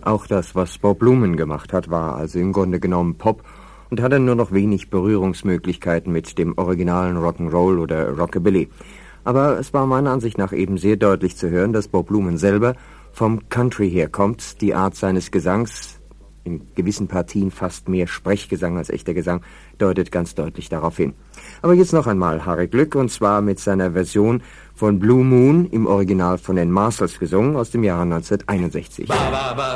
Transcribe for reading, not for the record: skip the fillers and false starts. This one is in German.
Auch das, was Bob Blumen gemacht hat, war also im Grunde genommen Pop und hatte nur noch wenig Berührungsmöglichkeiten mit dem originalen Rock'n'Roll oder Rockabilly. Aber es war meiner Ansicht nach eben sehr deutlich zu hören, dass Bob Blumen selber vom Country herkommt. Die Art seines Gesangs, in gewissen Partien fast mehr Sprechgesang als echter Gesang, deutet ganz deutlich darauf hin. Aber jetzt noch einmal Harry Glück, und zwar mit seiner Version von Blue Moon, im Original von den Marshalls gesungen, aus dem Jahre 1961.